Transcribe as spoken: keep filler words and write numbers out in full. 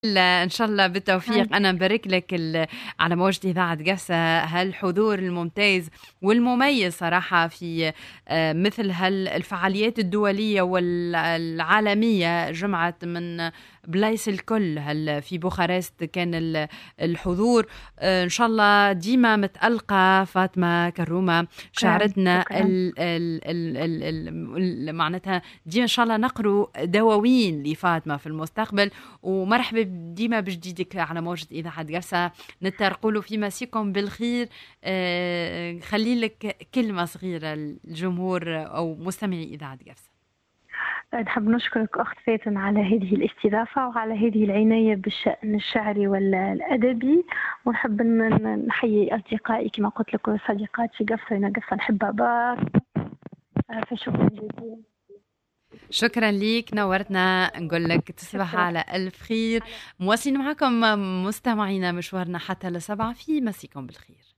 لا، إن شاء الله بالتوفيق. أنا مبارك لك ال- على موجة إذاعة قفصة هالحضور الممتاز والمميز صراحة في آه، مثل هالفعاليات الدولية والعالمية. جمعت من بلايس الكل هل في بوخارست كان ال- الحضور. آه، إن شاء الله ديما متألقة فاطمة كرومة شكرا شاعرتنا شكرا. ال ال ال ال ال معناتها ديما إن شاء الله نقروا دواوين لفاطمة في المستقبل. ومرحبا ديما بجديدك على موجة إذاعة قفصة. نترقلوا في مسيكم بالخير. آه خلي لك كلمة صغيرة للجمهور أو مستمعي إذاعة قفصة. نحب نشكرك أخت فاتن على هذه الاستضافة وعلى هذه العناية بالشأن الشعري والأدبي، ونحب ن- نحيي أصدقائي كما قلت لك صديقات في قفصة. أنا قفصة نحبها بار، فشكرا جزيلا. شكرا ليك، نورتنا. نقول لك تصبح شكرا. على ألف خير. مواصلين معكم مستمعينا مشوارنا حتى لسبعة في مسيكم بالخير.